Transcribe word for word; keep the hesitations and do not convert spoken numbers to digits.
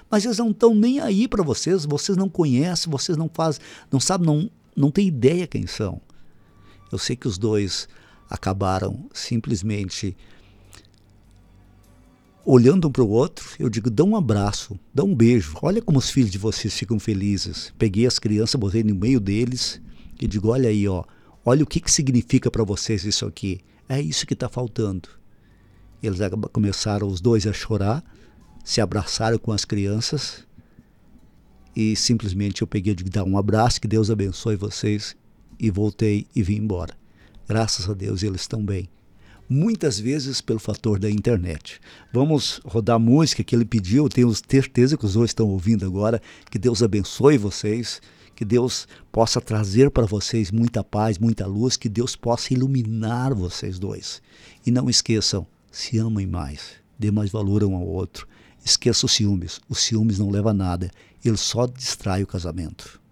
mas eles não estão nem aí para vocês, vocês não conhecem, vocês não fazem, não sabem, não, não têm ideia quem são. Eu sei que os dois acabaram simplesmente olhando um para o outro. Eu digo, dá um abraço, dá um beijo, olha como os filhos de vocês ficam felizes. Peguei as crianças, botei no meio deles e digo, olha aí, ó, olha o que, que significa para vocês isso aqui. É isso que está faltando. Eles começaram os dois a chorar, se abraçaram com as crianças e simplesmente eu peguei de dar um abraço, que Deus abençoe vocês, e voltei e vim embora. Graças a Deus eles estão bem. Muitas vezes pelo fator da internet. Vamos rodar a música que ele pediu, eu tenho certeza que os dois estão ouvindo agora. Que Deus abençoe vocês, que Deus possa trazer para vocês muita paz, muita luz, que Deus possa iluminar vocês dois. E não esqueçam, se amem mais, dê mais valor um ao outro. Esqueça os ciúmes, os ciúmes não levam a nada, ele só distrai o casamento.